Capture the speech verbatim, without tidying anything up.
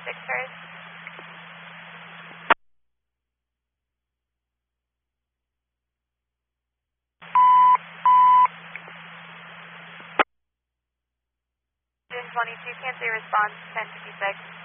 fifty-six, Charlie. June twenty-two, can't say response, ten fifty-six.